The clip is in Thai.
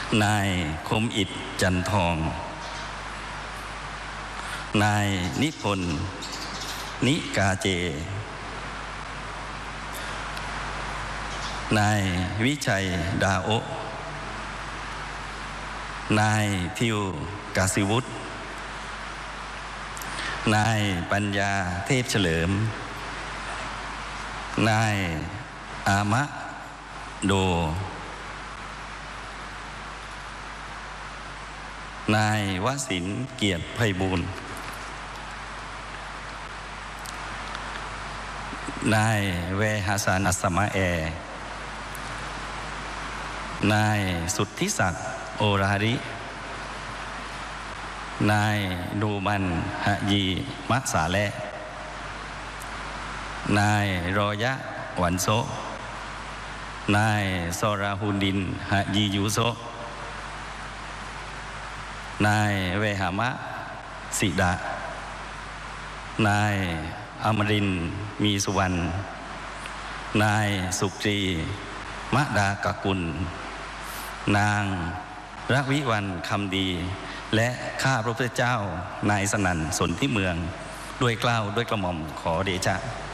นายคมอิฐจันทองนายนิพนธ์นิกาเจนายวิชัยดาโอนายทิวกาศิวุฒินายปัญญาเทพเฉลิมนายอามะโดนายวสินทร์เกียรติไพบูลย์นายเวหาสานอัสมาแอนายสุทธิศักดิ์โอรารินายดูมันหะยีมะสาและนายรอยะหวันโซนายซอราฮูดินหะยียูโซนายเวหามะสิดานายอมรินทร์มีสุวรรณนายสุกรีมะดากกุลนางรักวิวันคำดีและข้าพระพุทธเจ้านายสนั่นสนธิเมืองด้วยเกล้าด้วยกระหม่อมขอเดชะ